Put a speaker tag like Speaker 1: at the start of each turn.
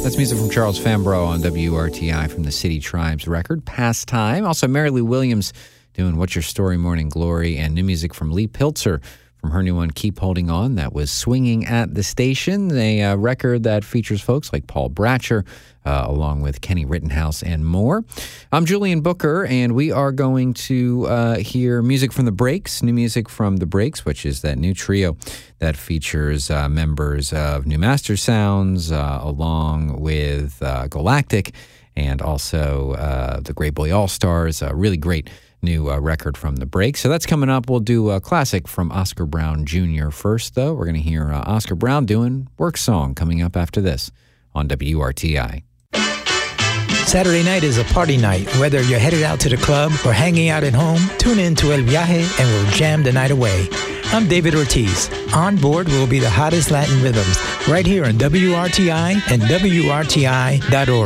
Speaker 1: That's music from Charles Fambrough on WRTI from the City Tribes record, Pastime. Also, Mary Lou Williams doing What's Your Story, Morning Glory, and new music from Lee Pilzer from her new one, Keep Holding On. That was Swinging at the Station, a record that features folks like Paul Bratcher, along with Kenny Rittenhouse and more. I'm Julian Booker, and we are going to hear music from The Breaks, new music from The Breaks, which is that new trio that features members of New Master Sounds, along with Galactic, and also the Great Boy All-Stars, a really great new record from The Breaks. So that's coming up. We'll do a classic from Oscar Brown Jr. first, though. We're going to hear Oscar Brown doing Work Song coming up after this on WRTI.
Speaker 2: Saturday night is a party night. Whether you're headed out to the club or hanging out at home, tune in to El Viaje and we'll jam the night away. I'm David Ortiz. On board will be the hottest Latin rhythms right here on WRTI and WRTI.org.